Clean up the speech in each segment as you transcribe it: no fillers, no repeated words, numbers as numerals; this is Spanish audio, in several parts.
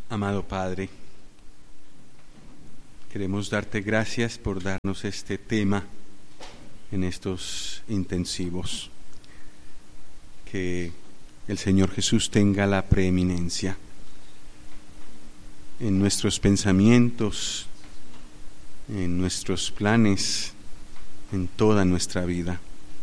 Amado Padre, queremos darte gracias por darnos este tema en estos intensivos. Que el Señor Jesús tenga la preeminencia en nuestros pensamientos, en nuestros planes, en toda nuestra vida,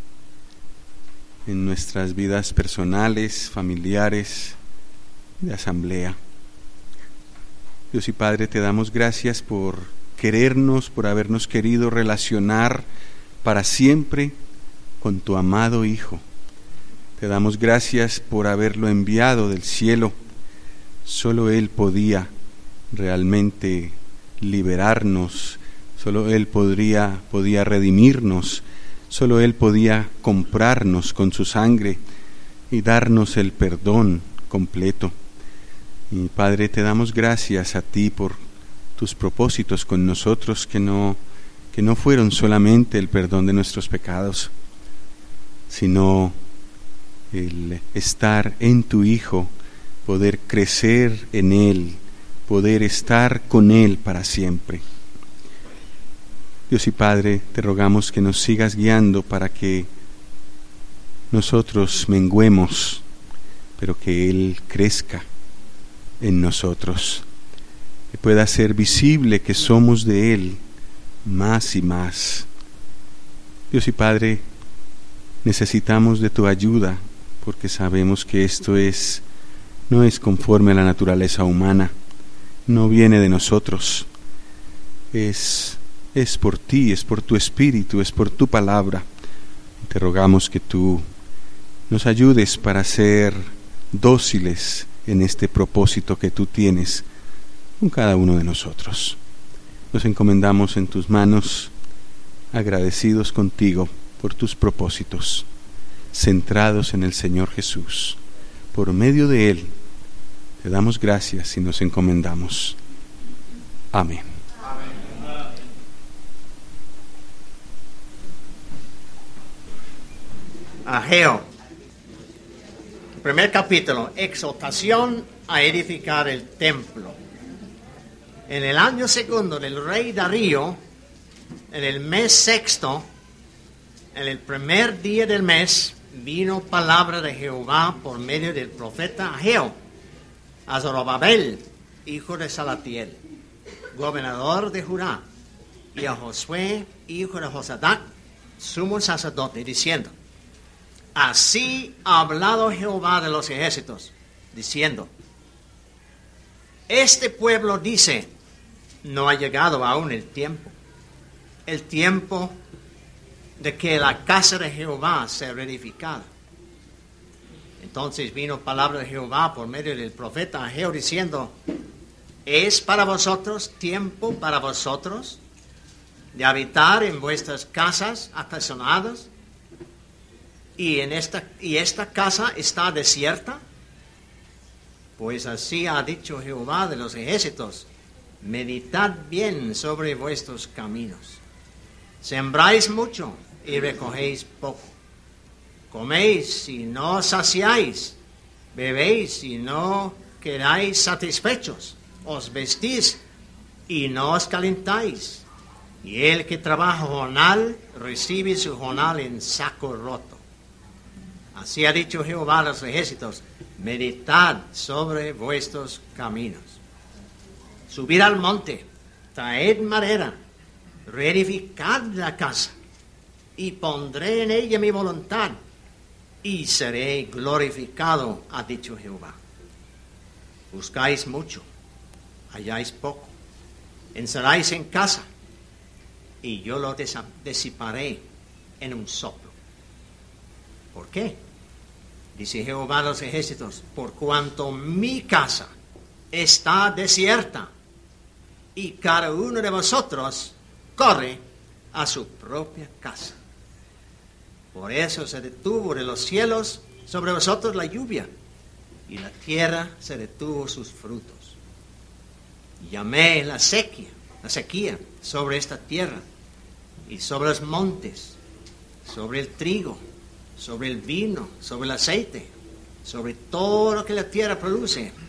en nuestras vidas personales, familiares, de asamblea. Dios y Padre, te damos gracias por querernos, por habernos querido relacionar para siempre con tu amado Hijo. Te damos gracias por haberlo enviado del cielo. Solo Él podía realmente liberarnos, solo Él podía redimirnos, solo Él podía comprarnos con su sangre y darnos el perdón completo. Y Padre, te damos gracias a ti por tus propósitos con nosotros, que no fueron solamente el perdón de nuestros pecados, sino el estar en tu Hijo, poder crecer en Él, poder estar con Él para siempre. Dios y Padre, te rogamos que nos sigas guiando para que nosotros menguemos, pero que Él crezca en nosotros, que pueda ser visible que somos de Él más y más. Dios y Padre, necesitamos de tu ayuda, porque sabemos que esto no es conforme a la naturaleza humana, no viene de nosotros, es por ti, es por tu Espíritu, es por tu palabra. Te rogamos que tú nos ayudes para ser dóciles en este propósito que tú tienes con cada uno de nosotros. Nos encomendamos en tus manos, agradecidos contigo por tus propósitos, centrados en el Señor Jesús. Por medio de Él te damos gracias y nos encomendamos. Amén. Ageo, primer capítulo, exhortación a edificar el templo. En el año segundo del rey Darío, en el mes sexto, en el primer día del mes, vino palabra de Jehová por medio del profeta Ageo a Zorobabel, hijo de Salatiel, gobernador de Judá, y a Josué, hijo de Josadac, sumo sacerdote, diciendo: Así ha hablado Jehová de los ejércitos, diciendo: Este pueblo dice, no ha llegado aún el tiempo de que la casa de Jehová sea reedificada. Entonces vino palabra de Jehová por medio del profeta Ageo, diciendo: ¿Es para vosotros tiempo para vosotros de habitar en vuestras casas atesonadas? ¿Y esta casa está desierta? Pues así ha dicho Jehová de los ejércitos: meditad bien sobre vuestros caminos. Sembráis mucho y recogéis poco. Coméis y no saciáis. Bebéis y no quedáis satisfechos. Os vestís y no os calentáis. Y el que trabaja jornal recibe su jornal en saco roto. Así ha dicho Jehová a los ejércitos: meditad sobre vuestros caminos. Subid al monte, traed madera, reedificad la casa, y pondré en ella mi voluntad, y seré glorificado, ha dicho Jehová. Buscáis mucho, halláis poco, encerráis en casa, y yo lo disiparé en un soplo. ¿Por qué? Dice Jehová a los ejércitos: por cuanto mi casa está desierta, y cada uno de vosotros corre a su propia casa. Por eso se detuvo de los cielos sobre vosotros la lluvia, y la tierra se detuvo sus frutos. Llamé la sequía sobre esta tierra, y sobre los montes, sobre el trigo, sobre el vino, sobre el aceite, sobre todo lo que la tierra produce,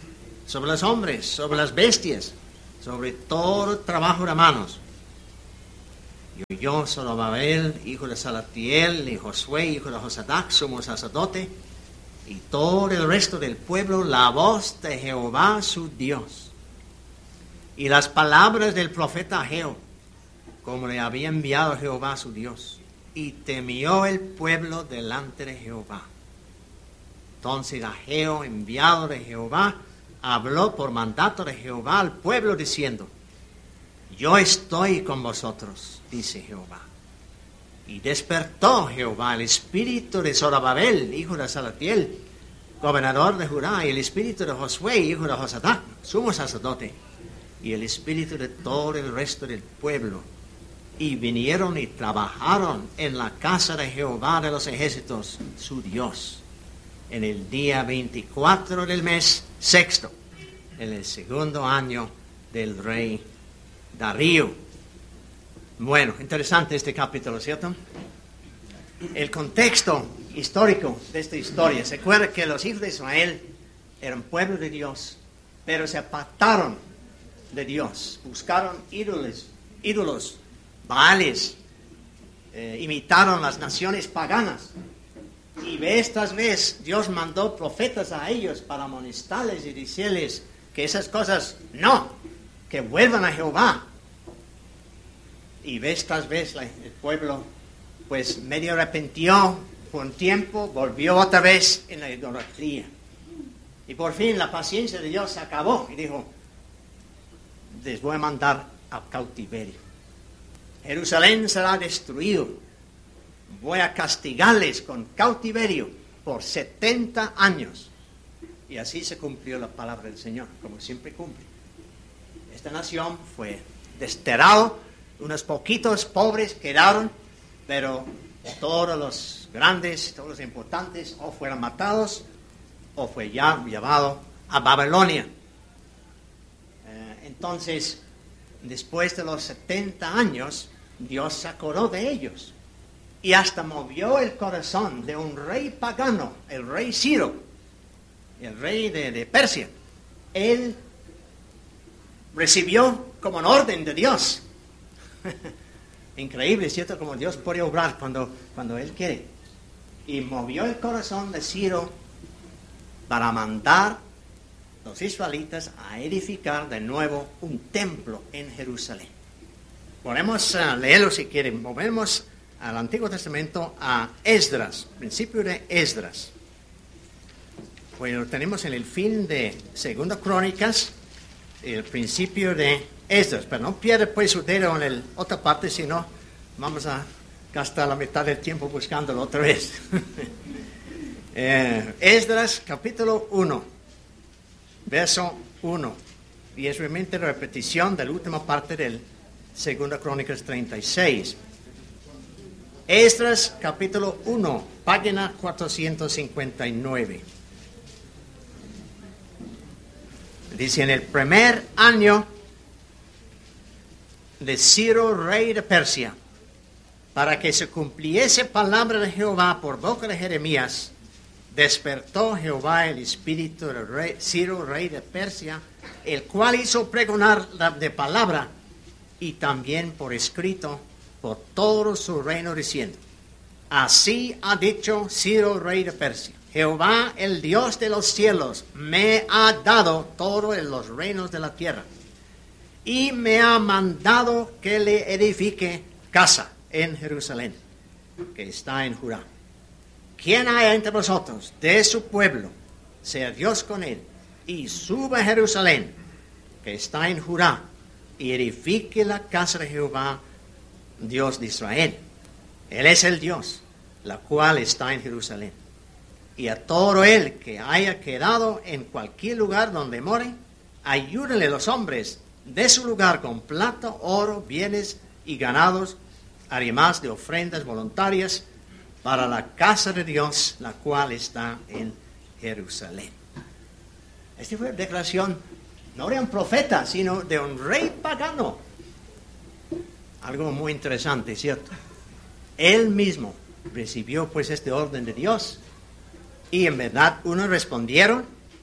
sobre los hombres, sobre las bestias, sobre todo trabajo de manos. Y oyó Zorobabel, hijo de Salatiel, y Josué, hijo de Josadac, sumo sacerdote, y todo el resto del pueblo, la voz de Jehová su Dios. Y las palabras del profeta Ageo, como le había enviado Jehová su Dios. Y temió el pueblo delante de Jehová. Entonces Ageo, enviado de Jehová, habló por mandato de Jehová al pueblo diciendo: yo estoy con vosotros, dice Jehová. Y despertó Jehová el espíritu de Zorobabel, hijo de Salatiel, gobernador de Judá, y el espíritu de Josué, hijo de Josadac, sumo sacerdote, y el espíritu de todo el resto del pueblo. Y vinieron y trabajaron en la casa de Jehová de los ejércitos, su Dios, en el día 24 del mes sexto, en el segundo año del rey Darío. Bueno, interesante este capítulo, ¿cierto? El contexto histórico de esta historia. Se acuerda que los hijos de Israel eran pueblo de Dios, pero se apartaron de Dios, buscaron ídolos, baales, imitaron las naciones paganas. Y vez tras vez Dios mandó profetas a ellos para amonestarles y decirles que esas cosas no, que vuelvan a Jehová. Y vez tras vez el pueblo pues medio arrepintió por un tiempo, volvió otra vez en la idolatría. Y por fin la paciencia de Dios se acabó y dijo: les voy a mandar a cautiverio. Jerusalén será destruido. Voy a castigarles con cautiverio por 70 años. Y así se cumplió la palabra del Señor, como siempre cumple. Esta nación fue desterrada, unos poquitos pobres quedaron, pero todos los grandes, todos los importantes, o fueron matados, o fue ya llevado a Babilonia. Entonces, después de los 70 años, Dios se acordó de ellos. Y hasta movió el corazón de un rey pagano, el rey Ciro, el rey de Persia. Él recibió como un orden de Dios. Increíble, ¿cierto? Como Dios puede obrar cuando Él quiere. Y movió el corazón de Ciro para mandar a los israelitas a edificar de nuevo un templo en Jerusalén. Podemos leerlo si quieren. Movemos al Antiguo Testamento a Esdras, principio de Esdras. Pues lo tenemos en el fin de Segunda Crónicas, el principio de Esdras. Pero no pierda pues su dedo en la otra parte, si no vamos a gastar la mitad del tiempo buscándolo otra vez. Esdras capítulo 1, verso 1. Y es realmente la repetición de la última parte del Segunda Crónicas 36. Esdras capítulo 1, página 459. Dice: en el primer año de Ciro, rey de Persia, para que se cumpliese palabra de Jehová por boca de Jeremías, despertó Jehová el espíritu de Ciro, rey de Persia, el cual hizo pregonar de palabra y también por escrito por todo su reino, diciendo: así ha dicho Ciro, rey de Persia: Jehová, el Dios de los cielos, me ha dado todos los reinos de la tierra, y me ha mandado que le edifique casa en Jerusalén, que está en Judá. Quien haya entre vosotros de su pueblo, sea Dios con él, y suba a Jerusalén, que está en Judá, y edifique la casa de Jehová, Dios de Israel. Él es el Dios, la cual está en Jerusalén. Y a todo el que haya quedado en cualquier lugar donde more, ayúdenle los hombres de su lugar con plata, oro, bienes y ganados, además de ofrendas voluntarias para la casa de Dios, la cual está en Jerusalén. Esta fue la declaración no de un profeta, sino de un rey pagano. Algo muy interesante, ¿cierto? Él mismo recibió pues este orden de Dios, y en verdad unos respondieron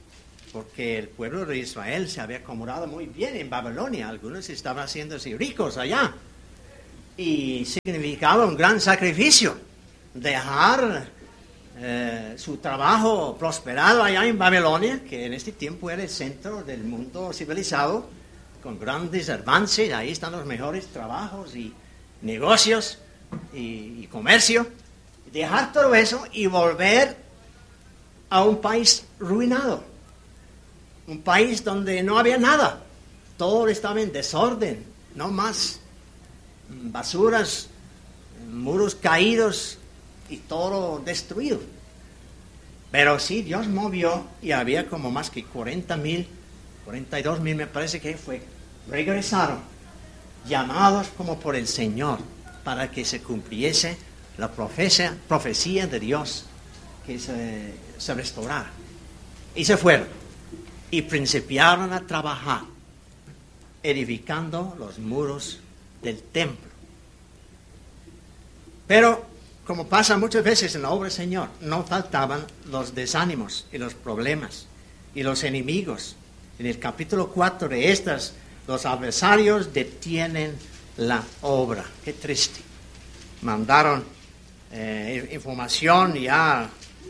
porque el pueblo de Israel se había acomodado muy bien en Babilonia. Algunos estaban haciéndose ricos allá. Y significaba un gran sacrificio dejar su trabajo prosperado allá en Babilonia, que en este tiempo era el centro del mundo civilizado, con grandes avances. Ahí están los mejores trabajos y negocios y comercio. Dejar todo eso y volver a un país ruinado. Un país donde no había nada. Todo estaba en desorden. No más basuras, muros caídos y todo destruido. Pero sí, Dios movió y había como más que 40,000, 42,000 me parece que fue. Regresaron, llamados como por el Señor, para que se cumpliese la profecía de Dios, que se restaurara. Y se fueron y principiaron a trabajar, edificando los muros del templo. Pero, como pasa muchas veces en la obra del Señor, no faltaban los desánimos y los problemas y los enemigos. En el capítulo 4 de estas, los adversarios detienen la obra. Qué triste. Mandaron información ya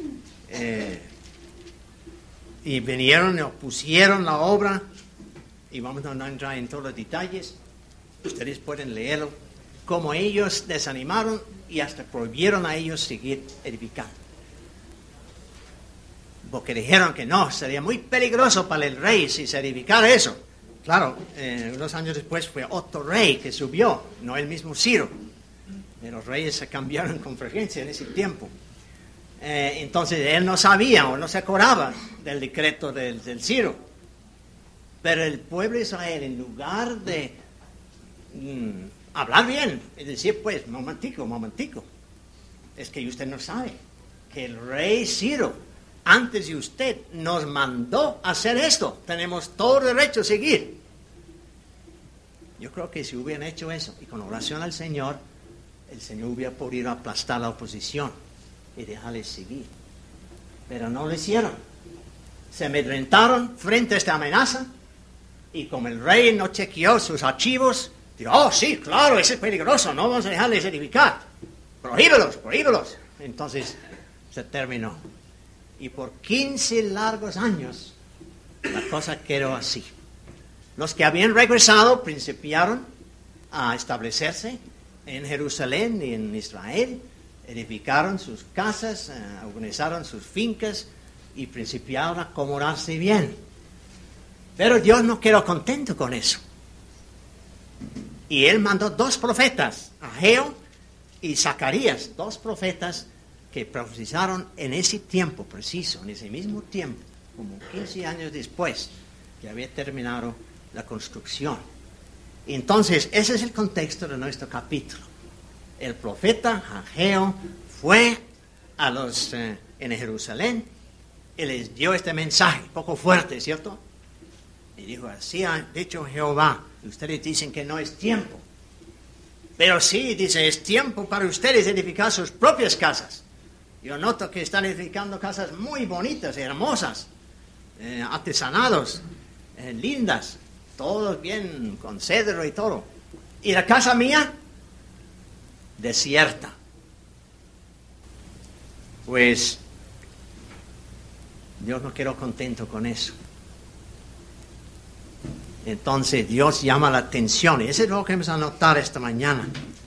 y vinieron y opusieron la obra, y vamos a no entrar en todos los detalles. Ustedes pueden leerlo, como ellos desanimaron y hasta prohibieron a ellos seguir edificando. Porque dijeron que no, sería muy peligroso para el rey si se edificara eso. Claro, unos años después fue otro rey que subió, no el mismo Ciro. Los reyes se cambiaron con frecuencia en ese tiempo. Entonces él no sabía o no se acordaba del decreto del Ciro. Pero el pueblo de Israel, en lugar de hablar bien y decir, pues, momentico, es que usted no sabe que el rey Ciro, antes de usted, nos mandó hacer esto. Tenemos todo derecho a seguir. Yo creo que si hubieran hecho eso y con oración al Señor, el Señor hubiera podido aplastar la oposición y dejarles seguir. Pero no lo hicieron. Se amedrentaron frente a esta amenaza, y como el rey no chequeó sus archivos, dijo, oh sí, claro, ese es peligroso, no vamos a dejarles edificar. Prohíbelos. Entonces se terminó. Y por 15 largos años la cosa quedó así. Los que habían regresado principiaron a establecerse en Jerusalén y en Israel, edificaron sus casas, organizaron sus fincas y principiaron a acomodarse bien. Pero Dios no quedó contento con eso. Y Él mandó 2 profetas, Ageo y Zacarías, 2 profetas que profetizaron en ese tiempo preciso, en ese mismo tiempo, como 15 años después que había terminado la construcción. Entonces, ese es el contexto de nuestro capítulo. El profeta Ageo fue en Jerusalén y les dio este mensaje, un poco fuerte, ¿cierto? Y dijo, así ha dicho Jehová, ustedes dicen que no es tiempo. Pero sí, dice, es tiempo para ustedes edificar sus propias casas. Yo noto que están edificando casas muy bonitas, hermosas, artesanados, lindas, todos bien con cedro y todo. ¿Y la casa mía? Desierta. Pues Dios no quedó contento con eso. Entonces Dios llama la atención, y eso es lo que vamos a notar esta mañana.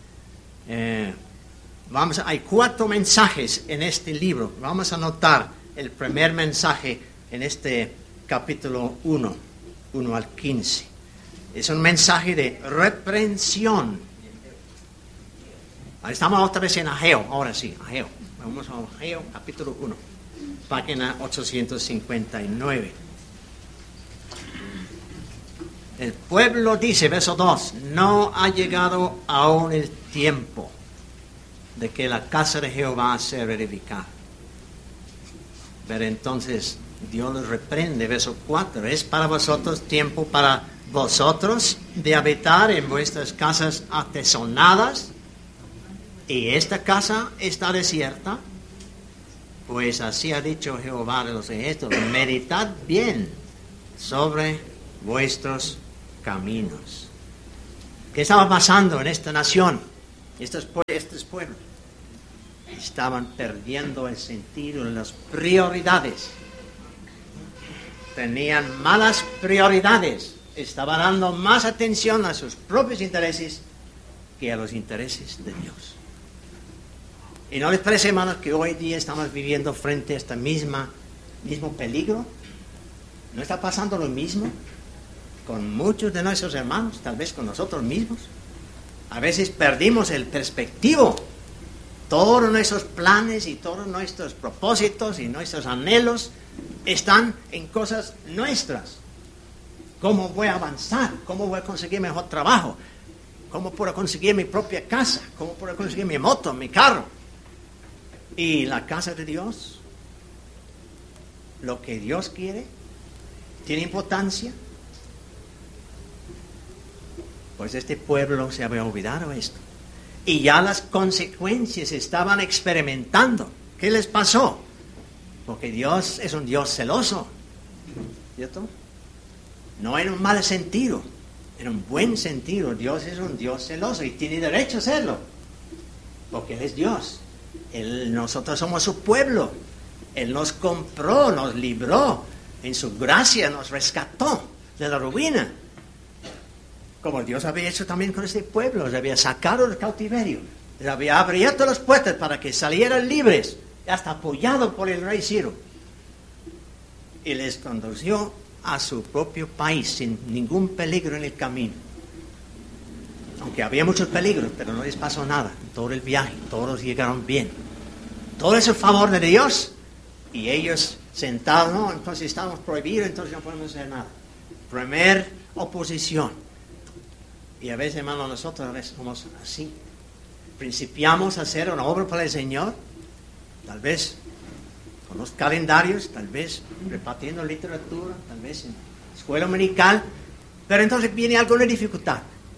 Hay 4 mensajes en este libro. Vamos a notar el primer mensaje en este capítulo 1 al 15. Es un mensaje de reprensión. Estamos otra vez en Ageo, ahora sí, Ageo. Vamos a Ageo, capítulo 1, página 859. El pueblo dice, verso 2, no ha llegado aún el tiempo de que la casa de Jehová sea edificada. Pero entonces Dios les reprende, verso 4, es para vosotros tiempo para vosotros de habitar en vuestras casas artesonadas, y esta casa está desierta. Pues así ha dicho Jehová de los ejércitos, meditad bien sobre vuestros caminos. ¿Qué estaba pasando en esta nación? Estos pueblos estaban perdiendo el sentido de las prioridades. Tenían malas prioridades. Estaban dando más atención a sus propios intereses que a los intereses de Dios. ¿Y no les parece, hermanos, que hoy día estamos viviendo frente a este mismo peligro? ¿No está pasando lo mismo con muchos de nuestros hermanos, tal vez con nosotros mismos? A veces perdimos el perspectivo. Todos nuestros planes y todos nuestros propósitos y nuestros anhelos están en cosas nuestras. ¿Cómo voy a avanzar? ¿Cómo voy a conseguir mejor trabajo? ¿Cómo puedo conseguir mi propia casa? ¿Cómo puedo conseguir mi moto, mi carro? ¿Y la casa de Dios? ¿Lo que Dios quiere? ¿Tiene importancia? Pues este pueblo se había olvidado esto. Y ya las consecuencias estaban experimentando. ¿Qué les pasó? Porque Dios es un Dios celoso, ¿cierto? No en un mal sentido, en un buen sentido. Dios es un Dios celoso y tiene derecho a serlo, porque Él es Dios. Nosotros somos su pueblo. Él nos compró, nos libró, en su gracia nos rescató de la ruina. Como Dios había hecho también con este pueblo, les había sacado del cautiverio, les había abierto las puertas para que salieran libres, hasta apoyado por el rey Ciro, y les condució a su propio país sin ningún peligro en el camino. Aunque había muchos peligros, pero no les pasó nada en todo el viaje, todos llegaron bien. Todo es el favor de Dios, y ellos sentados, no, entonces estamos prohibidos, entonces no podemos hacer nada. Primer oposición. Y a veces, hermano, nosotros a veces somos así. Principiamos a hacer una obra para el Señor, tal vez con los calendarios, tal vez repartiendo literatura, tal vez en escuela dominical, pero entonces viene alguna dificultad.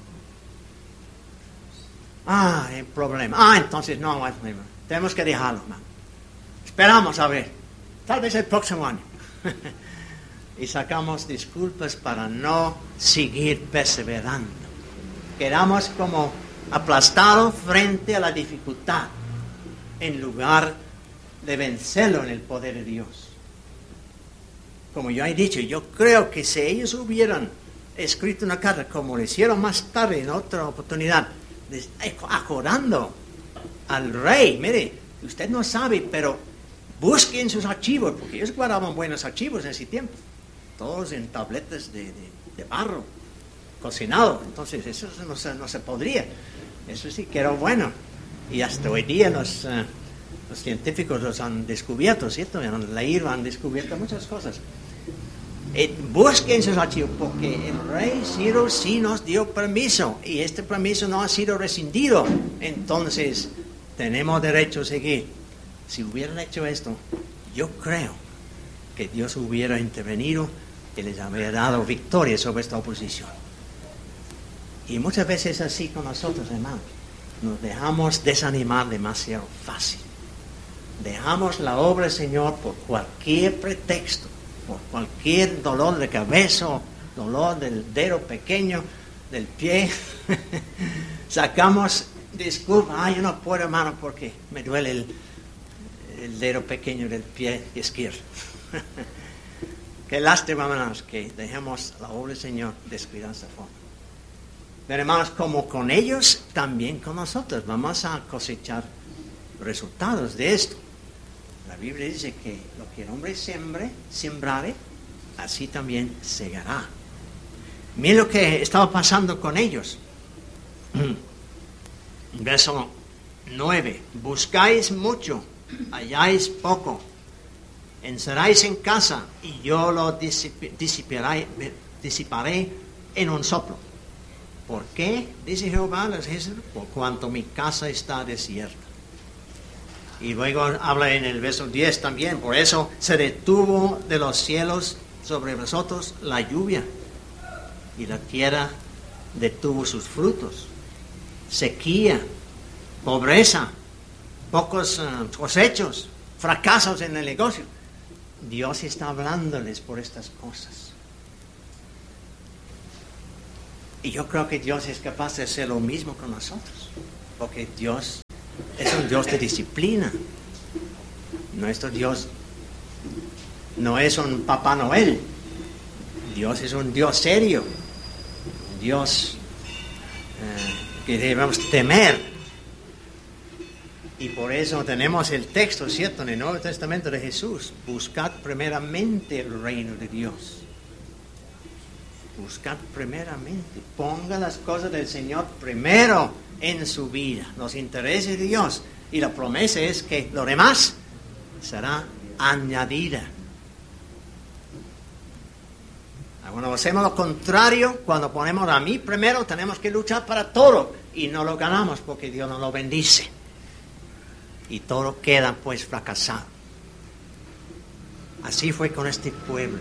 Hay problema. Entonces no hay problema. Tenemos que dejarlo, hermano. Esperamos a ver, tal vez el próximo año. Y sacamos disculpas para no seguir perseverando. Quedamos como aplastados frente a la dificultad, en lugar de vencerlo en el poder de Dios. Como yo he dicho, yo creo que si ellos hubieran escrito una carta, como lo hicieron más tarde en otra oportunidad, acordando al rey, mire, usted no sabe, pero busquen sus archivos, porque ellos guardaban buenos archivos en ese tiempo, todos en tabletas de barro, cocinado. Entonces eso no se podría. Eso sí que era bueno. Y hasta hoy día los científicos los han descubierto, ¿cierto? Han descubierto muchas cosas. Busquen sus archivos, porque el rey Ciro sí nos dio permiso, y este permiso no ha sido rescindido. Entonces tenemos derecho a seguir. Si hubieran hecho esto, yo creo que Dios hubiera intervenido y les habría dado victoria sobre esta oposición. Y muchas veces así con nosotros, hermanos. Nos dejamos desanimar demasiado fácil. Dejamos la obra del Señor por cualquier pretexto, por cualquier dolor de cabeza, dolor del dedo pequeño, del pie. Sacamos disculpas. Yo no puedo, hermano, porque me duele el dedo pequeño del pie izquierdo. Qué lástima, hermanos, que dejemos la obra del Señor descuidar de esa forma. Pero, hermanos, como con ellos, también con nosotros vamos a cosechar resultados de esto. La Biblia dice que lo que el hombre sembrare, así también segará. Miren lo que estaba pasando con ellos. Verso 9. Buscáis mucho, halláis poco. Encerráis en casa, y yo lo disiparé en un soplo. ¿Por qué? Dice Jehová a los ejércitos, por cuanto mi casa está desierta. Y luego habla en el verso 10 también, por eso se detuvo de los cielos sobre vosotros la lluvia, y la tierra detuvo sus frutos. Sequía, pobreza, pocos cosechos, fracasos en el negocio. Dios está hablándoles por estas cosas. Y yo creo que Dios es capaz de hacer lo mismo con nosotros, porque Dios es un Dios de disciplina. Nuestro Dios no es un Papá Noel. Dios es un Dios serio, un Dios que debemos temer. Y por eso tenemos el texto, ¿cierto?, en el Nuevo Testamento de Jesús: buscad primeramente el reino de Dios. Buscad primeramente, ponga las cosas del Señor primero en su vida, los intereses de Dios. Y la promesa es que lo demás será añadida. Cuando hacemos lo contrario, cuando ponemos a mí primero, tenemos que luchar para todo y no lo ganamos porque Dios no lo bendice. Y todo queda pues fracasado. Así fue con este pueblo.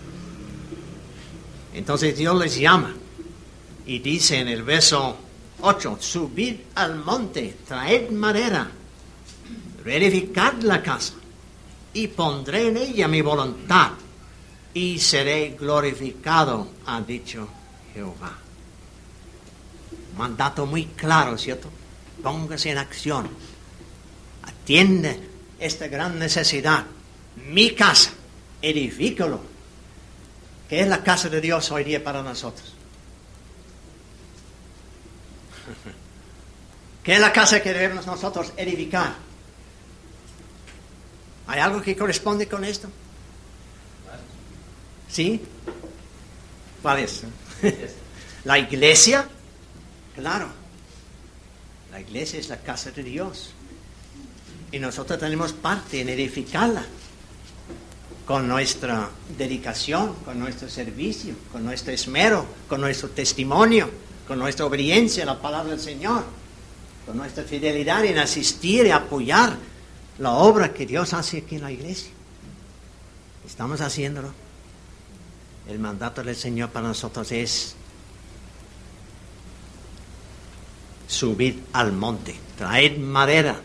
Entonces Dios les llama y dice en el verso 8: subid al monte, traed madera, reedificad la casa y pondré en ella mi voluntad y seré glorificado, ha dicho Jehová. Mandato muy claro, ¿cierto? Póngase en acción. Atiende esta gran necesidad. Mi casa, edifícalo. ¿Qué es la casa de Dios hoy día para nosotros? ¿Qué es la casa que debemos nosotros edificar? ¿Hay algo que corresponde con esto? ¿Sí? ¿Cuál es? ¿La iglesia? Claro. La iglesia es la casa de Dios. Y nosotros tenemos parte en edificarla. Con nuestra dedicación, con nuestro servicio, con nuestro esmero, con nuestro testimonio, con nuestra obediencia a la palabra del Señor, con nuestra fidelidad en asistir y apoyar la obra que Dios hace aquí en la iglesia. Estamos haciéndolo. El mandato del Señor para nosotros es: subid al monte, traed madera,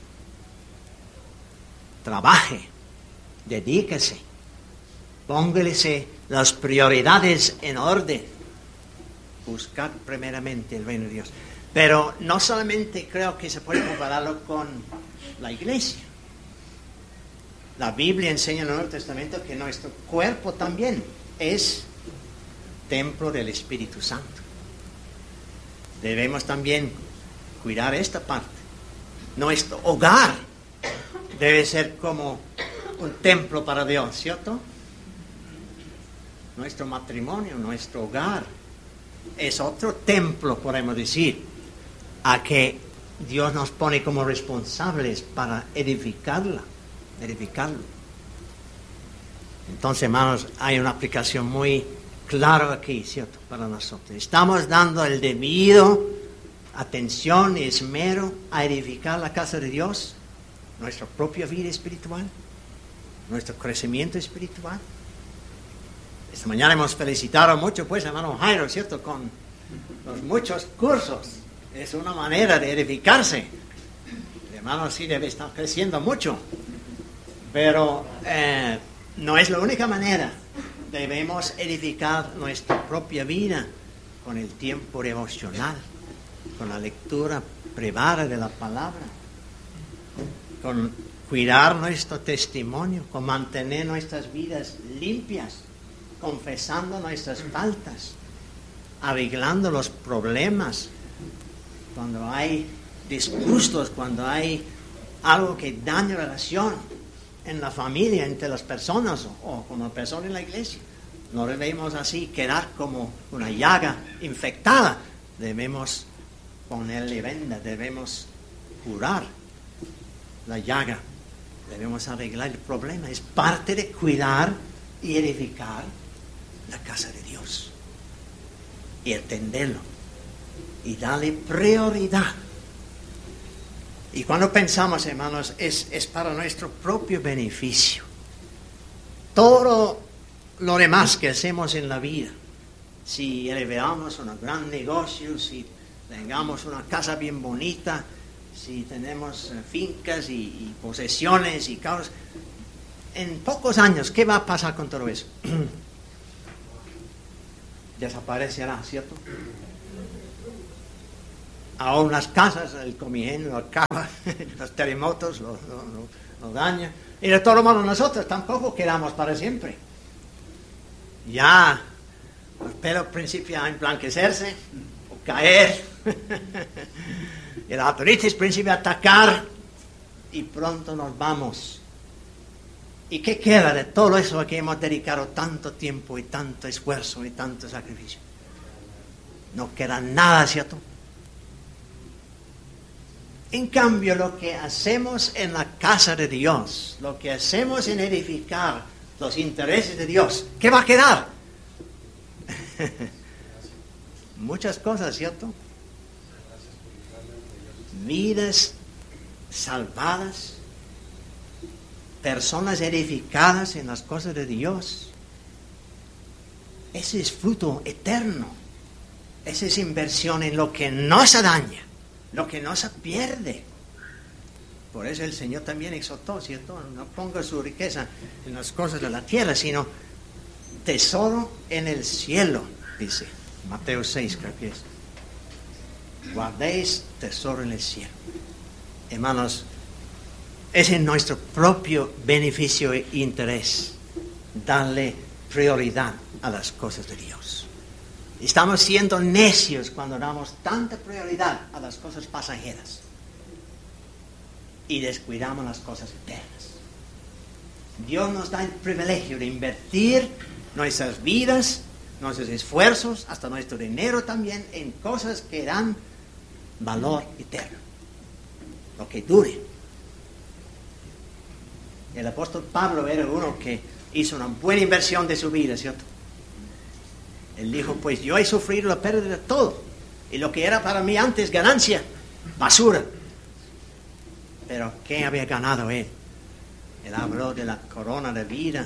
trabaje, dedíquese, póngase las prioridades en orden, buscar primeramente el reino de Dios. Pero no solamente creo que se puede compararlo con la iglesia. La Biblia enseña en el Nuevo Testamento que nuestro cuerpo también es templo del Espíritu Santo. Debemos también cuidar esta parte. Nuestro hogar debe ser como un templo para Dios, ¿cierto? Nuestro matrimonio, nuestro hogar es otro templo, podemos decir, a que Dios nos pone como responsables para edificarlo. Entonces, hermanos, hay una aplicación muy clara aquí, ¿cierto?, para nosotros. Estamos dando el debido atención y esmero a edificar la casa de Dios, nuestra propia vida espiritual, nuestro crecimiento espiritual. Esta mañana hemos felicitado mucho, pues, hermano Jairo, ¿cierto?, con los muchos cursos. Es una manera de edificarse. El hermano sí debe estar creciendo mucho, pero no es la única manera. Debemos edificar nuestra propia vida con el tiempo devocional, con la lectura privada de la palabra, con cuidar nuestro testimonio, con mantener nuestras vidas limpias, confesando nuestras faltas, arreglando los problemas, cuando hay disgustos, cuando hay algo que daña la relación en la familia, entre las personas o con la persona en la iglesia. No debemos así quedar como una llaga infectada. Debemos ponerle venda, debemos curar la llaga, debemos arreglar el problema. Es parte de cuidar y edificar la casa de Dios y atenderlo y darle prioridad. Y cuando pensamos, hermanos, es para nuestro propio beneficio. Todo lo demás que hacemos en la vida, si elevamos un gran negocio, si tengamos una casa bien bonita, si tenemos fincas y posesiones y cosas, en pocos años, ¿qué va a pasar con todo eso? desaparecerá, ¿cierto? Aún las casas, el comino lo acaba, los terremotos lo dañan. Y de todo modo nosotros tampoco quedamos para siempre. Ya los pelos principian a emblanquecerse o caer. Y la artritis principia a atacar y pronto nos vamos. ¿Y qué queda de todo eso a que hemos dedicado tanto tiempo y tanto esfuerzo y tanto sacrificio? No queda nada, ¿cierto? En cambio, lo que hacemos en la casa de Dios, lo que hacemos en edificar los intereses de Dios, ¿qué va a quedar? Muchas cosas, ¿cierto? Vidas salvadas, personas edificadas en las cosas de Dios. Ese es fruto eterno. Esa es inversión en lo que no se daña, lo que no se pierde. Por eso el Señor también exhortó, ¿cierto? No ponga su riqueza en las cosas de la tierra, sino tesoro en el cielo, dice Mateo 6, creo que es. Guardéis tesoro en el cielo. Hermanos, es en nuestro propio beneficio e interés darle prioridad a las cosas de Dios. Estamos siendo necios cuando damos tanta prioridad a las cosas pasajeras y descuidamos las cosas eternas. Dios nos da el privilegio de invertir nuestras vidas, nuestros esfuerzos, hasta nuestro dinero también, en cosas que dan valor eterno, lo que dure. El apóstol Pablo era uno que hizo una buena inversión de su vida, ¿cierto? Él dijo, pues yo he sufrido la pérdida de todo, y lo que era para mí antes ganancia, basura. Pero ¿qué había ganado él? Él habló de la corona de vida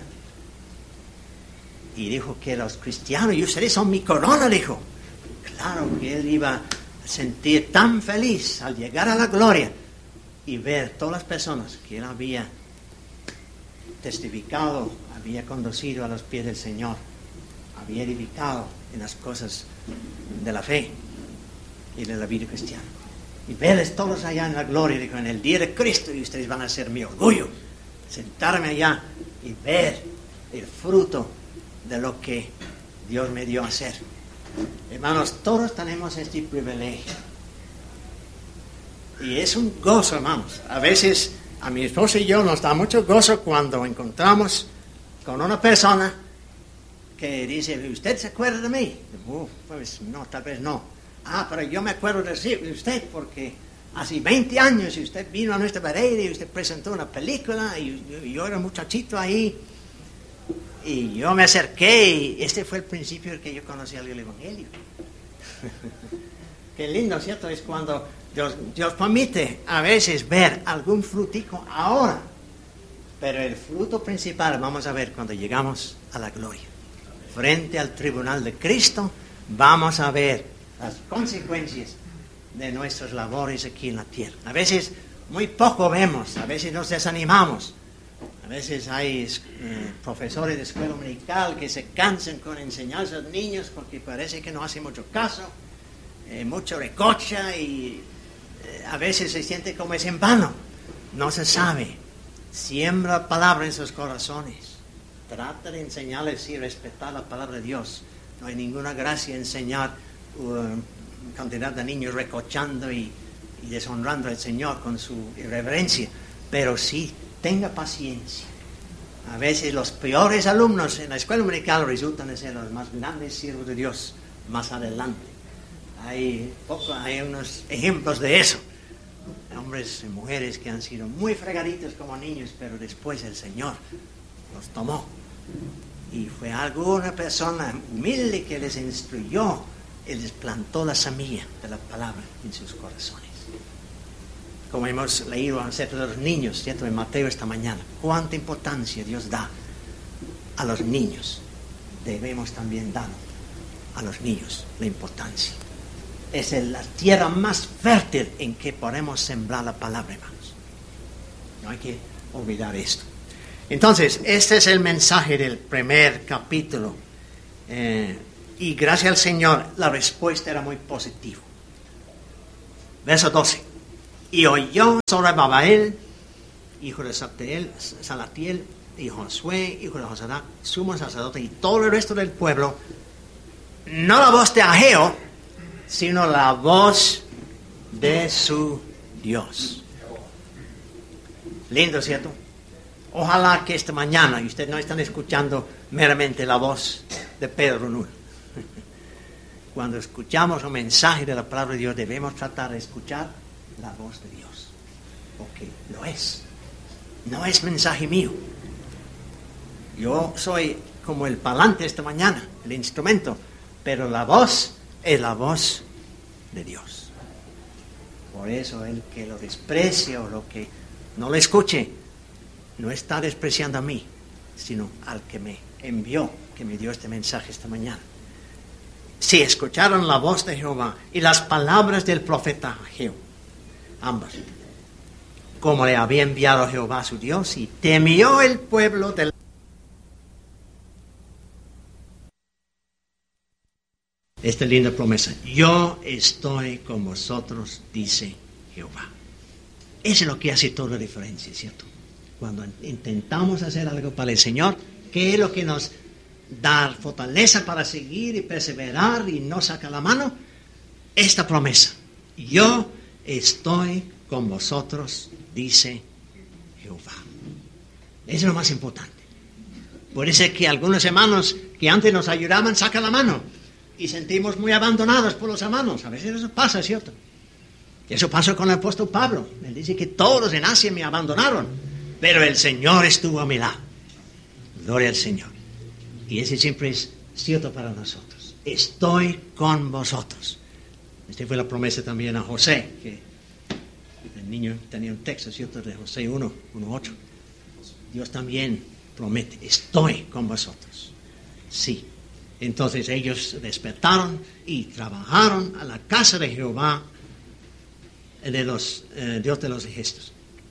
y dijo que los cristianos, y ustedes son mi corona, dijo. Claro que él iba a sentir tan feliz al llegar a la gloria y ver todas las personas que él había testificado, había conducido a los pies del Señor, había edificado en las cosas de la fe y de la vida cristiana. Y verles todos allá en la gloria, dijo, en el día de Cristo, y ustedes van a ser mi orgullo. Sentarme allá y ver el fruto de lo que Dios me dio a hacer. Hermanos, todos tenemos este privilegio. Y es un gozo, hermanos. A veces a mi esposa y yo nos da mucho gozo cuando encontramos con una persona que dice, ¿usted se acuerda de mí? Pues no, tal vez no. Pero yo me acuerdo de usted porque hace 20 años usted vino a nuestra pared y usted presentó una película y yo era muchachito ahí y yo me acerqué y este fue el principio en que yo conocí el Evangelio. Qué lindo, ¿cierto? Es cuando Dios permite a veces ver algún frutico ahora, pero el fruto principal vamos a ver cuando llegamos a la gloria. Frente al tribunal de Cristo vamos a ver las consecuencias de nuestras labores aquí en la tierra. A veces muy poco vemos, a veces nos desanimamos, a veces hay profesores de escuela dominical que se cansan con enseñar a los niños porque parece que no hacen mucho caso, mucho recocha y a veces se siente como es en vano. No se sabe. Siembra palabra en sus corazones. Trata de enseñarles y respetar la palabra de Dios. No hay ninguna gracia en enseñar cantidad de niños recochando y deshonrando al Señor con su irreverencia, pero sí tenga paciencia. A veces los peores alumnos en la escuela dominical resultan de ser los más grandes siervos de Dios más adelante. Hay unos ejemplos de eso, hombres y mujeres que han sido muy fregaditos como niños, pero después el Señor los tomó y fue alguna persona humilde que les instruyó y les plantó la semilla de la palabra en sus corazones. Como hemos leído acerca de los niños, ¿cierto? En Mateo esta mañana, cuánta importancia Dios da a los niños. Debemos también dar a los niños la importancia. Es la tierra más fértil en que podemos sembrar la palabra, hermanos. No hay que olvidar esto. Entonces, este es el mensaje del primer capítulo Y gracias al Señor, la respuesta era muy positiva. Verso 12. Y oyó Zorobabel, hijo de Salatiel, y Josué, hijo de Josadac, sumo sacerdote, y todo el resto del pueblo, no la voz de Ageo, sino la voz de su Dios. Lindo, ¿cierto? Ojalá que esta mañana y ustedes no están escuchando meramente la voz de Pedro Nuno. Cuando escuchamos un mensaje de la palabra de Dios, debemos tratar de escuchar la voz de Dios. Porque lo es. No es mensaje mío. Yo soy como el parlante esta mañana, el instrumento, pero la voz es la voz de Dios. Por eso el que lo desprecia o lo que no lo escuche, no está despreciando a mí, sino al que me envió, que me dio este mensaje esta mañana. Si escucharon la voz de Jehová y las palabras del profeta Ageo, ambas, como le había enviado Jehová su Dios, y temió el pueblo del... Esta linda promesa: yo estoy con vosotros, dice Jehová. Eso es lo que hace toda la diferencia, ¿cierto? Cuando intentamos hacer algo para el Señor, ¿qué es lo que nos da fortaleza para seguir y perseverar y no sacar la mano? Esta promesa: yo estoy con vosotros, dice Jehová. Eso es lo más importante. Por eso es que algunos hermanos que antes nos ayudaban sacan la mano y sentimos muy abandonados por los hermanos. A veces eso pasa, ¿cierto? Eso pasó con el apóstol Pablo. Él dice que todos en Asia me abandonaron, pero el Señor estuvo a mi lado. Gloria al Señor. Y ese siempre es cierto para nosotros. Estoy con vosotros. Esta fue la promesa también a José, que el niño tenía un texto, ¿cierto?, de José 1:8. Dios también promete: estoy con vosotros. Sí. Entonces ellos despertaron y trabajaron a la casa de Jehová, de los Dios de los ejércitos.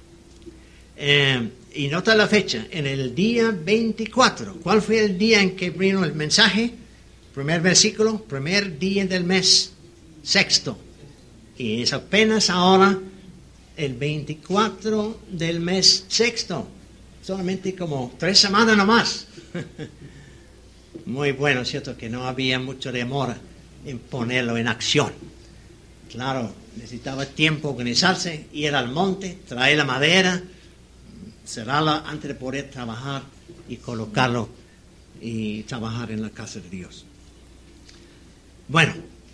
Y nota la fecha: en el día 24. ¿Cuál fue el día en que vino el mensaje? Primer versículo: primer día del mes sexto. Y es apenas ahora el 24 del mes sexto. Solamente como 3 semanas nomás. Muy bueno, ¿cierto? Que no había mucha demora en ponerlo en acción. Claro, necesitaba tiempo organizarse, ir al monte, traer la madera, cerrarla antes de poder trabajar y colocarlo y trabajar en la casa de Dios. Bueno,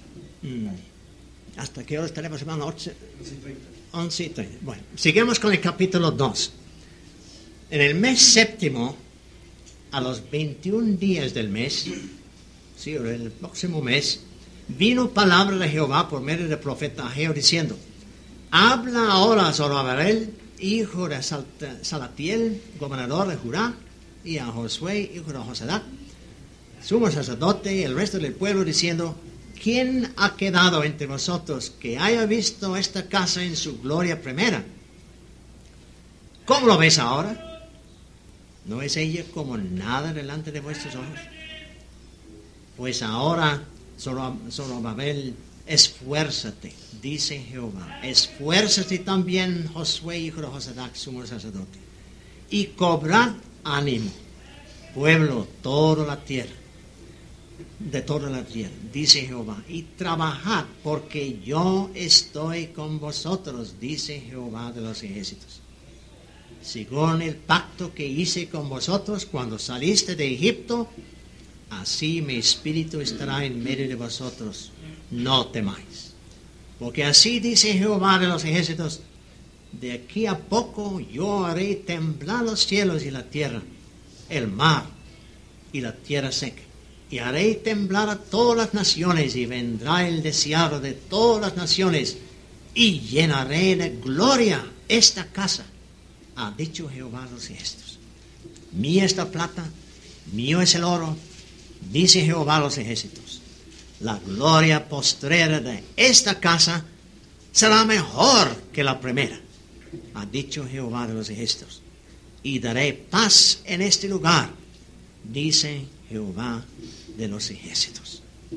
¿hasta qué horas tenemos, hermano? 11:30. Bueno, seguimos con el capítulo 2. En el mes séptimo, a los 21 días del mes, sí, el próximo mes, vino palabra de Jehová por medio del profeta Ageo diciendo: habla ahora a Zorobabel, hijo de Salatiel, gobernador de Judá, y a Josué, hijo de Josadac, sumo sacerdote, y el resto del pueblo, diciendo: ¿quién ha quedado entre vosotros que haya visto esta casa en su gloria primera? ¿Cómo lo ves ahora? ¿No es ella como nada delante de vuestros ojos? Pues ahora, Zorobabel, esfuérzate, dice Jehová, esfuérzate también, Josué, hijo de Josadac, sumo sacerdote, y cobrad ánimo, pueblo, toda la tierra, de toda la tierra, dice Jehová, y trabajad, porque yo estoy con vosotros, dice Jehová de los ejércitos. Según el pacto que hice con vosotros cuando saliste de Egipto, así mi espíritu estará en medio de vosotros. No temáis. Porque así dice Jehová de los ejércitos: de aquí a poco yo haré temblar los cielos y la tierra, el mar y la tierra seca. Y haré temblar a todas las naciones, y vendrá el deseado de todas las naciones, y llenaré de gloria esta casa, ha dicho Jehová de los ejércitos. Mía es la plata, mío es el oro, dice Jehová de los ejércitos. La gloria postrera de esta casa será mejor que la primera, ha dicho Jehová de los ejércitos. Y daré paz en este lugar, dice Jehová de los ejércitos.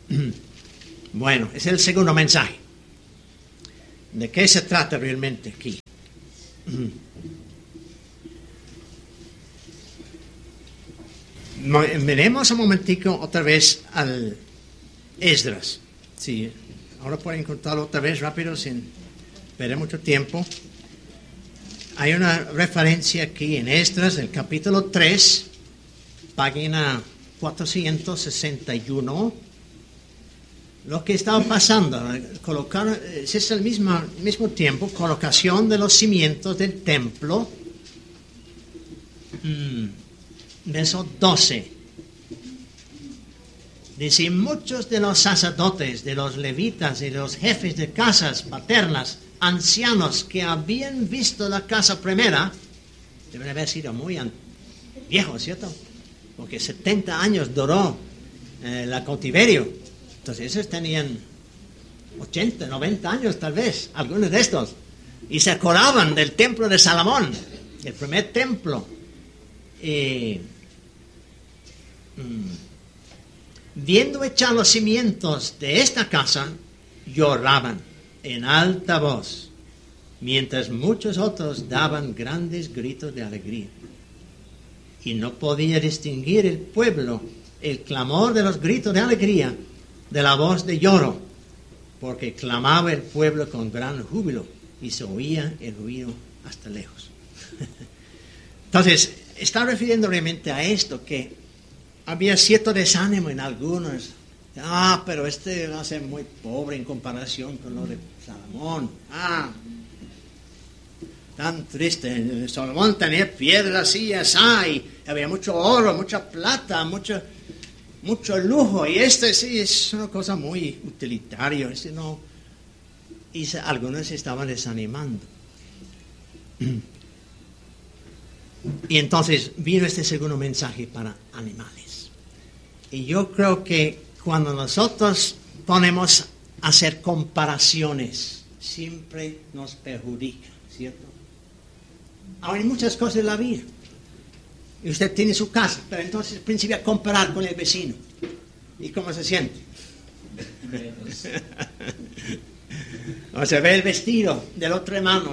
Bueno, es el segundo mensaje. ¿De qué se trata realmente aquí? Veremos un momentico otra vez al Esdras. Sí, ahora pueden encontrarlo otra vez rápido sin perder mucho tiempo. Hay una referencia aquí en Esdras, el capítulo 3, página 461. Lo que estaba pasando, es el mismo tiempo, colocación de los cimientos del templo. Verso 12. Dice, muchos de los sacerdotes, de los levitas y de los jefes de casas paternas, ancianos que habían visto la casa primera, deben haber sido muy viejos, ¿cierto? Porque 70 años duró el cautiverio. Entonces esos tenían 80, 90 años tal vez, algunos de estos. Y se acordaban del templo de Salomón, el primer templo. Viendo echar los cimientos de esta casa, lloraban en alta voz, mientras muchos otros daban grandes gritos de alegría. Y no podía distinguir el pueblo el clamor de los gritos de alegría de la voz de lloro, porque clamaba el pueblo con gran júbilo y se oía el ruido hasta lejos. Entonces, está refiriendo realmente a esto, que había cierto desánimo en algunos. Pero este va a ser muy pobre en comparación con lo de Salomón. Tan triste. Salomón tenía piedras así, y había mucho oro, mucha plata, mucho lujo. Y este sí es una cosa muy utilitaria. No. Y algunos se estaban desanimando. Y entonces vino este segundo mensaje para animales. Y yo creo que cuando nosotros ponemos a hacer comparaciones, siempre nos perjudica, ¿cierto? Ahora hay muchas cosas en la vida. Y usted tiene su casa, pero entonces principia a comparar con el vecino. ¿Y cómo se siente? O se ve el vestido del otro hermano,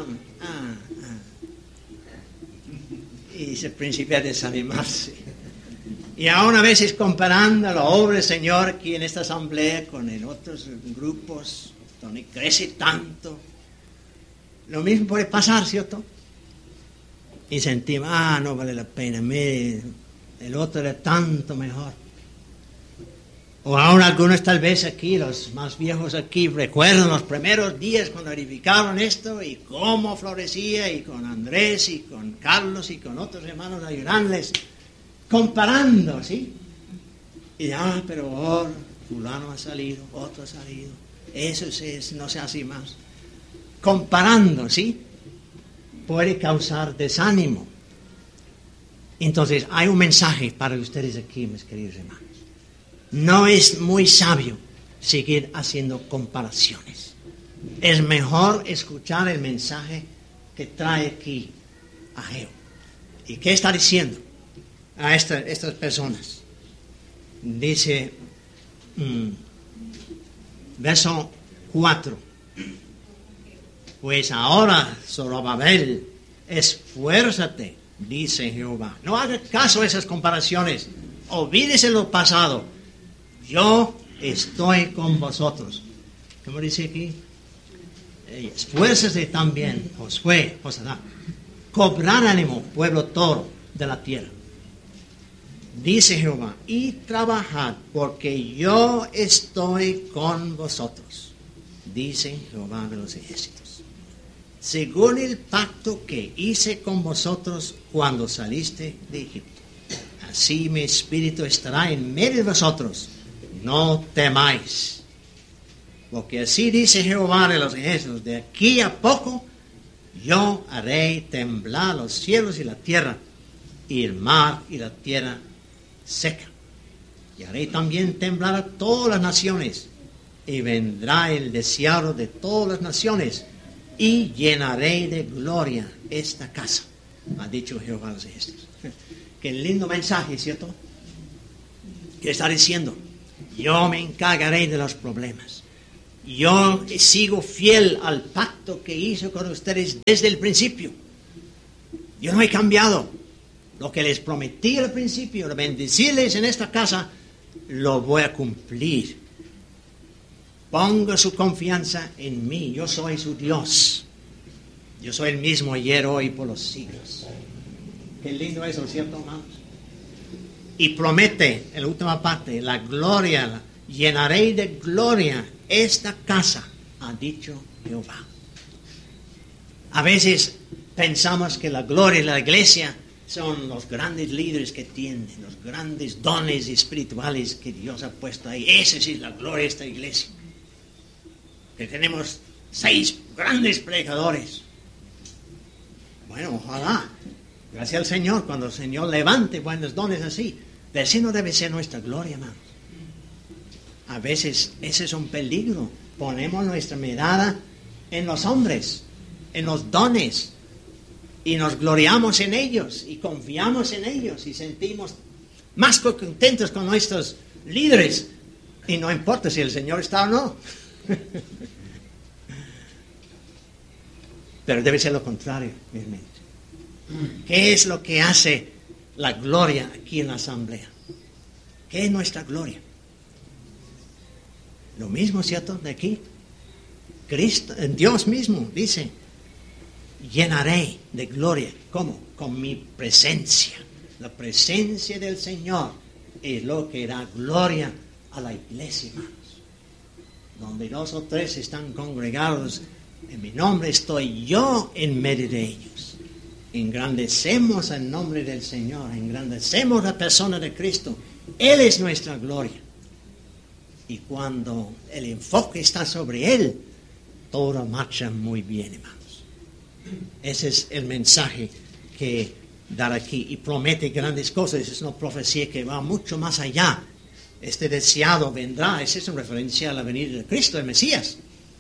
y se principia a desanimarse. Y aún a veces comparando la obra del Señor aquí en esta asamblea con en otros grupos donde crece tanto. Lo mismo puede pasar, ¿cierto? Y sentimos, no vale la pena, el otro era tanto mejor. O aún algunos tal vez aquí, los más viejos aquí, recuerdan los primeros días cuando edificaron esto y cómo florecía, y con Andrés y con Carlos y con otros hermanos ayudanles, comparando, ¿sí? Y pero ahora fulano ha salido, otro ha salido, eso no se hace más. Comparando, ¿sí? Puede causar desánimo. Entonces, hay un mensaje para ustedes aquí, mis queridos hermanos. No es muy sabio seguir haciendo comparaciones. Es mejor escuchar el mensaje que trae aquí Ageo. ¿Y qué está diciendo a estas personas? Dice, verso 4. Pues ahora, Zorobabel, esfuérzate, dice Jehová. No haga caso a esas comparaciones. Olvídese lo pasado. Yo estoy con vosotros. ¿Cómo dice aquí? Esfuérzate también, Josué, cobrar ánimo, pueblo todo de la tierra. Dice Jehová, y trabajad, porque yo estoy con vosotros, dice Jehová de los ejércitos, según el pacto que hice con vosotros cuando saliste de Egipto. Así mi espíritu estará en medio de vosotros, no temáis. Porque así dice Jehová de los ejércitos, de aquí a poco yo haré temblar los cielos y la tierra, y el mar y la tierra seca. Y haré también temblar a todas las naciones, y vendrá el deseado de todas las naciones, y llenaré de gloria esta casa, ha dicho Jehová de los ejércitos. Qué lindo mensaje, ¿cierto? ¿Qué está diciendo? Yo me encargaré de los problemas. Yo sigo fiel al pacto que hice con ustedes desde el principio. Yo no he cambiado. Lo que les prometí al principio, de bendecirles en esta casa, lo voy a cumplir. Ponga su confianza en mí. Yo soy su Dios. Yo soy el mismo ayer, hoy, por los siglos. Qué lindo eso, ¿cierto, hermanos? Y promete, en la última parte, la gloria, llenaré de gloria esta casa, ha dicho Jehová. A veces pensamos que la gloria de la iglesia son los grandes líderes que tienen, los grandes dones espirituales que Dios ha puesto ahí. Esa sí es la gloria de esta iglesia. Que tenemos 6 grandes predicadores. Bueno, ojalá. Gracias al Señor, cuando el Señor levante buenos dones así. Pero ese no debe ser nuestra gloria, hermanos. A veces ese es un peligro. Ponemos nuestra mirada en los hombres, en los dones, y nos gloriamos en ellos, y confiamos en ellos, y sentimos más contentos con nuestros líderes. Y no importa si el Señor está o no. Pero debe ser lo contrario, mi hermano. ¿Qué es lo que hace la gloria aquí en la asamblea? ¿Qué es nuestra gloria? Lo mismo, ¿cierto? De aquí. Cristo, Dios mismo dice, llenaré de gloria. ¿Cómo? Con mi presencia. La presencia del Señor es lo que da gloria a la iglesia, hermanos. Donde 2 o 3 están congregados en mi nombre, estoy yo en medio de ellos. Engrandecemos el nombre del Señor, engrandecemos la persona de Cristo. Él es nuestra gloria. Y cuando el enfoque está sobre Él, todo marcha muy bien, hermanos. Ese es el mensaje que dar aquí. Y promete grandes cosas. Es una profecía que va mucho más allá. Este deseado vendrá. Esa es una referencia a la venida de Cristo, el Mesías.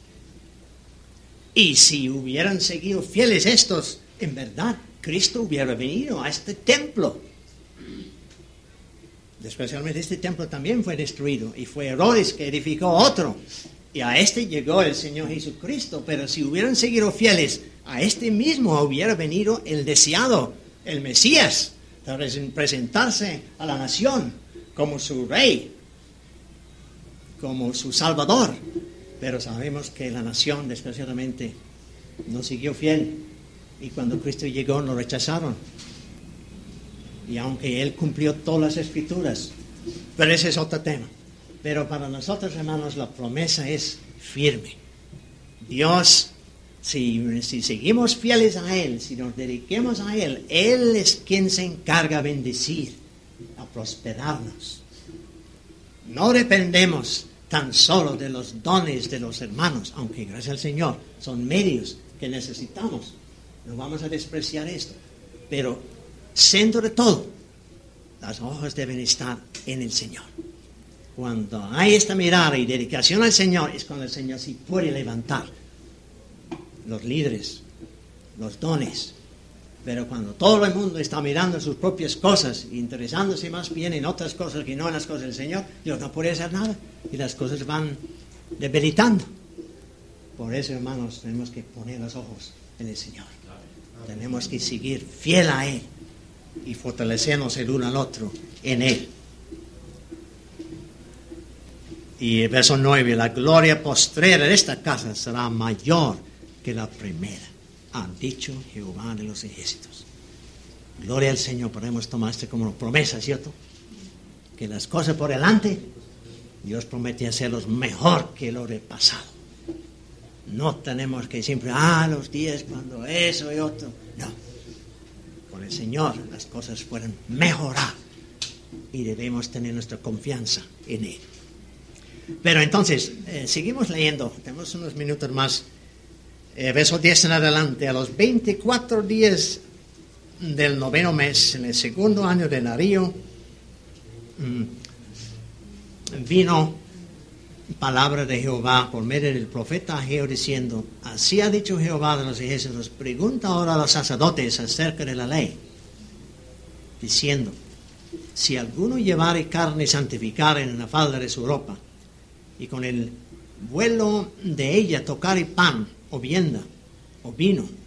Y si hubieran seguido fieles estos, en verdad, Cristo hubiera venido a este templo. Especialmente este templo también fue destruido y fue Herodes que edificó otro. Y a este llegó el Señor Jesucristo. Pero si hubieran seguido fieles, a este mismo hubiera venido el deseado, el Mesías, para presentarse a la nación como su rey, como su salvador. Pero sabemos que la nación, desgraciadamente, no siguió fiel. Y cuando Cristo llegó, lo rechazaron. Y aunque Él cumplió todas las Escrituras, pero ese es otro tema. Pero para nosotros, hermanos, la promesa es firme. Dios, si seguimos fieles a Él, si nos dediquemos a Él, Él es quien se encarga a bendecir, a prosperarnos. No dependemos tan solo de los dones de los hermanos, aunque gracias al Señor son medios que necesitamos. No vamos a despreciar esto. Pero, centro de todo, las ojos deben estar en el Señor. Cuando hay esta mirada y dedicación al Señor, es cuando el Señor sí puede levantar los líderes, los dones. Pero cuando todo el mundo está mirando sus propias cosas, interesándose más bien en otras cosas que no en las cosas del Señor, Dios no puede hacer nada y las cosas van debilitando. Por eso, hermanos, tenemos que poner los ojos en el Señor. Tenemos que seguir fiel a Él y fortalecernos el uno al otro en Él. Y el verso 9, la gloria postrera de esta casa será mayor que la primera, ha dicho Jehová de los ejércitos. Gloria al Señor, podemos tomar esto como una promesa, ¿cierto? Que las cosas por delante, Dios promete hacerlos mejor que lo del pasado. No tenemos que siempre, los días cuando eso y otro. No. Con el Señor las cosas pueden mejorar y debemos tener nuestra confianza en Él. Pero entonces, seguimos leyendo. Tenemos unos minutos más. Verso 10 en adelante. A los 24 días del 9º mes, en el 2º año de Darío, vino palabra de Jehová por medio del profeta Ageo diciendo: así ha dicho Jehová de los ejércitos, pregunta ahora a los sacerdotes acerca de la ley, diciendo: si alguno llevare carne santificada en la falda de su ropa, y con el vuelo de ella tocare pan, o vianda, o vino,